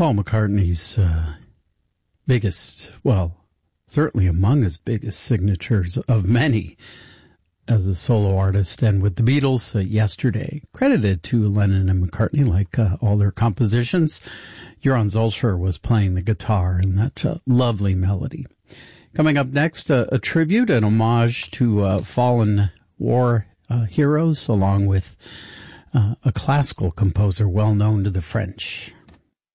Paul McCartney's biggest, well, certainly among his biggest signatures of many as a solo artist, and with the Beatles, Yesterday, credited to Lennon and McCartney like all their compositions. Joran Zolscher was playing the guitar in that lovely melody. Coming up next, a tribute, an homage to fallen war heroes, along with a classical composer well known to the French.